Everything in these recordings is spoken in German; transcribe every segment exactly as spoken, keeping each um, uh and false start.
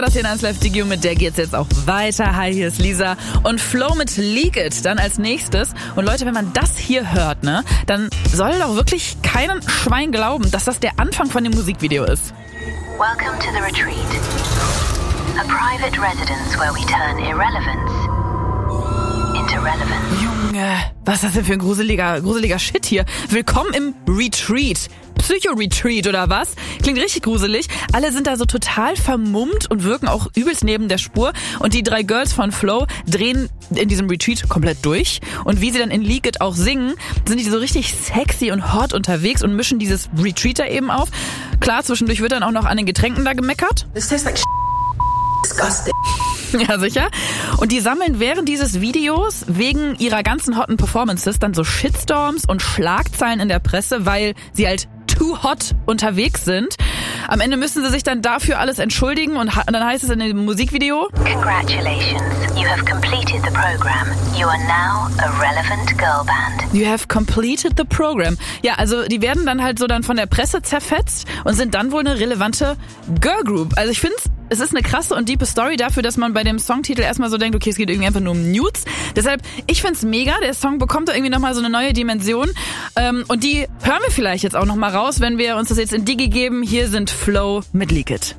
Das hier in eins Live Digio, mit der geht's jetzt auch weiter. Hi, hier ist Lisa und Flo mit Leak It dann als nächstes. Und Leute, wenn man das hier hört, ne, dann soll doch wirklich kein Schwein glauben, dass das der Anfang von dem Musikvideo ist. Welcome to the retreat. A private residence where we turn irrelevance into relevance. Junge, was ist das denn für ein gruseliger, gruseliger Shit hier? Willkommen im Retreat. Psycho-Retreat oder was? Klingt richtig gruselig. Alle sind da so total vermummt und wirken auch übelst neben der Spur. Und die drei Girls von Flow drehen in diesem Retreat komplett durch. Und wie sie dann in Leak It auch singen, sind die so richtig sexy und hot unterwegs und mischen dieses Retreat da eben auf. Klar, zwischendurch wird dann auch noch an den Getränken da gemeckert. This tastes like disgusting. Ja, sicher. Und die sammeln während dieses Videos wegen ihrer ganzen hotten Performances dann so Shitstorms und Schlagzeilen in der Presse, weil sie halt too hot unterwegs sind. Am Ende müssen sie sich dann dafür alles entschuldigen und dann heißt es in dem Musikvideo: Congratulations, you have completed the program. You are now a relevant girl band. You have completed the program. Ja, also die werden dann halt so dann von der Presse zerfetzt und sind dann wohl eine relevante Girl Group. Also ich finde es ist eine krasse und diepe Story dafür, dass man bei dem Songtitel erstmal so denkt, okay, es geht irgendwie einfach nur um Nudes. Deshalb, ich find's mega. Der Song bekommt da irgendwie nochmal so eine neue Dimension. Ähm, und die hören wir vielleicht jetzt auch nochmal raus, wenn wir uns das jetzt in Digi geben. Hier sind Flow mit Leak It.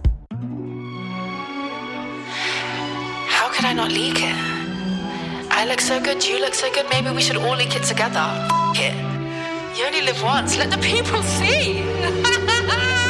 How could I not leak it? I look so good, you look so good, maybe we should all leak it together. F it. You only live once, let the people see.